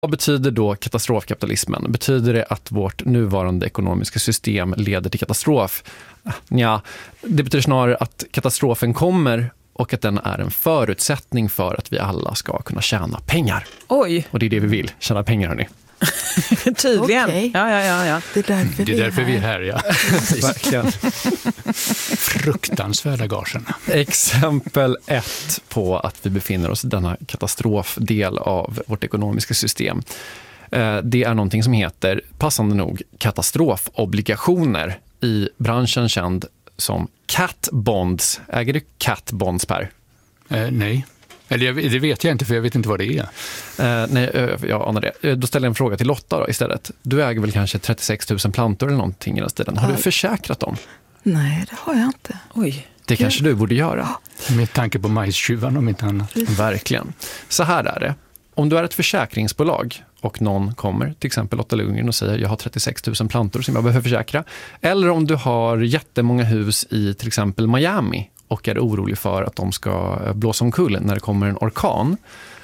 Vad betyder då katastrofkapitalismen? Betyder det att vårt nuvarande ekonomiska system leder till katastrof? Ja, det betyder snarare att katastrofen kommer och att den är en förutsättning för att vi alla ska kunna tjäna pengar. Oj! Och det är det vi vill, tjäna pengar, hörni. Tydligen. Okay. Ja. Det är därför vi är här, ja. Verkligen. Fruktansvärda gagen. Exempel 1 på att vi befinner oss i denna katastrofdel av vårt ekonomiska system. Det är någonting som heter, passande nog, katastrofobligationer, i branschen känd som cat bonds. Äger du cat bonds, Per? Nej. Eller det vet jag inte, för jag vet inte vad det är. Nej, jag anar det. Då ställer jag en fråga till Lotta då, istället. Du äger väl kanske 36 000 plantor eller någonting i den stilen. Har du försäkrat dem? Nej, det har jag inte. Oj. Det kanske du borde göra. Med tanke på majstjuvan om inte annat. Verkligen. Så här är det. Om du är ett försäkringsbolag och någon kommer, till exempel Lotta Lundgren, och säger jag har 36 000 plantor som jag behöver försäkra. Eller om du har jättemånga hus i till exempel Miami och är orolig för att de ska blåsa omkull när det kommer en orkan.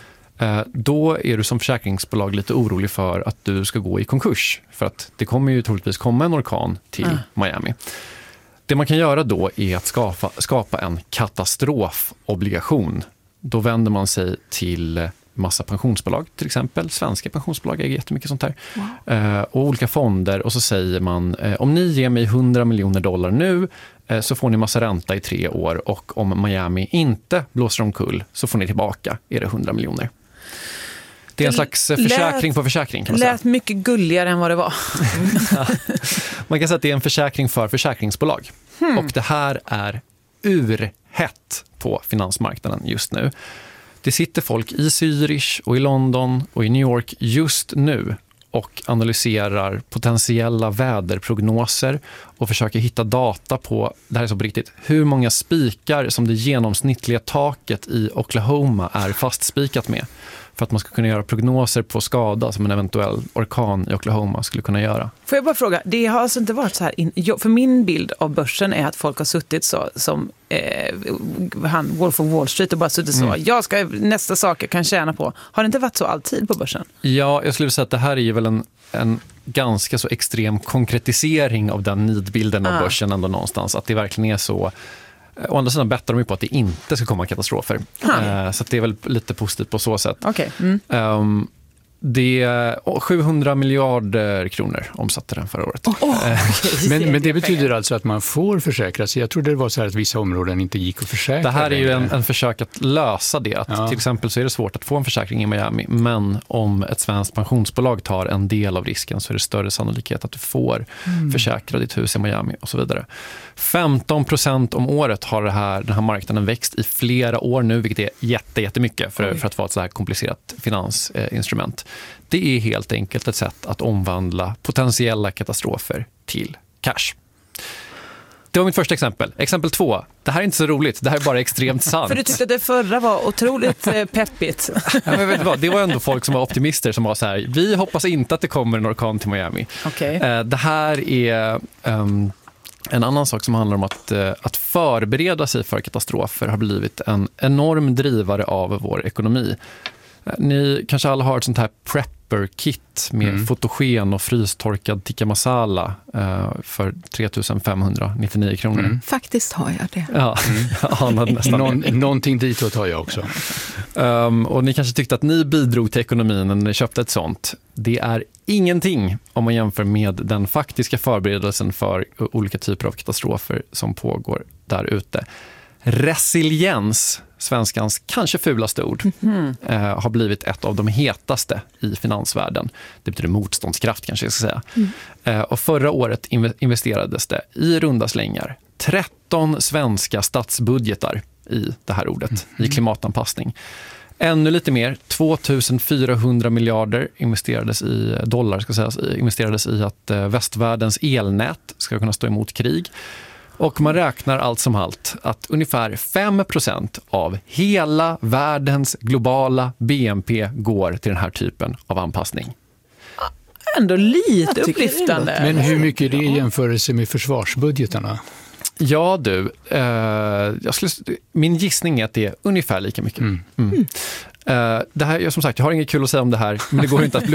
Då är du som försäkringsbolag lite orolig för att du ska gå i konkurs. För att det kommer ju troligtvis komma en orkan till Miami. Det man kan göra då är att skapa en katastrofobligation. Då vänder man sig till massa pensionsbolag, till exempel. Svenska pensionsbolag äger jättemycket sånt här. Wow. Och olika fonder. Och så säger man, om ni ger mig $100 miljoner nu så får ni massa ränta i 3 år. Och om Miami inte blåser omkull så får ni tillbaka era 100 miljoner. Det är en slags försäkring på försäkring, kan man säga. Lät mycket gulligare än vad det var. Man kan säga att det är en försäkring för försäkringsbolag. Och det här är urhett på finansmarknaden just nu. Det sitter folk i Zürich och i London och i New York just nu och analyserar potentiella väderprognoser och försöker hitta data på, det här är så på riktigt, hur många spikar som det genomsnittliga taket i Oklahoma är fastspikat med. För att man ska kunna göra prognoser på skada som en eventuell orkan i Oklahoma skulle kunna göra. Får jag bara fråga, det har alltså inte varit så här, för min bild av börsen är att folk har suttit så som Wolf of Wall Street och bara suttit så, jag ska nästa sak jag kan tjäna på. Har det inte varit så alltid på börsen? Ja, jag skulle säga att det här är ju väl en ganska så extrem konkretisering av den nidbilden av börsen ändå någonstans. Att det verkligen är så. Å andra sidan bettar de ju på att det inte ska komma katastrofer. Så att det är väl lite positivt på så sätt. Okay. Det är 700 miljarder kronor omsatte den förra året. Men det betyder alltså att man får försäkra sig. Jag trodde det var så här att vissa områden inte gick att försäkra. Det här är ju en försök att lösa det. Att till exempel så är det svårt att få en försäkring i Miami. Men om ett svenskt pensionsbolag tar en del av risken så är det större sannolikhet att du får försäkra ditt hus i Miami och så vidare. 15% om året har den här marknaden växt i flera år nu, vilket är jättemycket för att vara ett så här komplicerat finansinstrument. Det är helt enkelt ett sätt att omvandla potentiella katastrofer till cash. Det var mitt första exempel. Exempel 2. Det här är inte så roligt. Det här är bara extremt sant. För du tyckte att det förra var otroligt peppigt. Ja, men vet du vad? Det var ändå folk som var optimister som var så här, vi hoppas inte att det kommer en orkan till Miami. Okay. Det här är en annan sak som handlar om att förbereda sig för katastrofer har blivit en enorm drivare av vår ekonomi. Ni kanske alla har ett sånt här prepper-kit med fotogen och frystorkad tikka masala för 3 599 kronor. Faktiskt har jag det. Ja, någonting ditåt har jag också. Och ni kanske tyckte att ni bidrog till ekonomin när ni köpte ett sånt. Det är ingenting om man jämför med den faktiska förberedelsen för olika typer av katastrofer som pågår där ute. Resiliens, svenskans kanske fulaste ord, har blivit ett av de hetaste i finansvärlden. Det betyder motståndskraft kanske jag ska säga. Och förra året investerades det i runda slängar 13 svenska statsbudgetar i det här ordet, i klimatanpassning. Ännu lite mer, 2400 miljarder investerades i dollar investerades i att västvärldens elnät ska kunna stå emot krig. Och man räknar allt som allt att ungefär 5% av hela världens globala BNP går till den här typen av anpassning. Ändå lite upplyftande. Men hur mycket är det i jämförelse med försvarsbudgetarna? Ja du, min gissning är att det är ungefär lika mycket. Det här, som sagt, jag har inget kul att säga om det här, men det går inte att